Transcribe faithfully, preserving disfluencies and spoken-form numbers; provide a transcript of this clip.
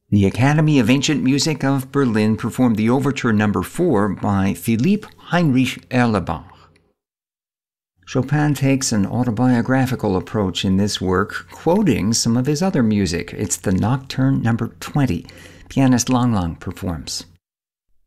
The Academy of Ancient Music of Berlin performed the Overture Number four by Philipp Heinrich Erlebach. Chopin takes an autobiographical approach in this work, quoting some of his other music. It's the Nocturne Number twenty. Pianist Lang Lang performs.